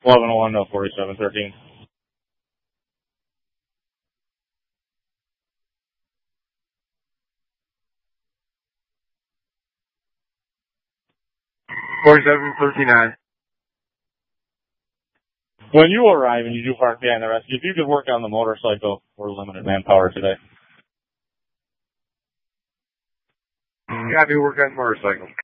1101 to 4713. When you arrive and you do park behind the rescue, if you could work on the motorcycle, we're limited manpower today. Copy, work on motorcycle.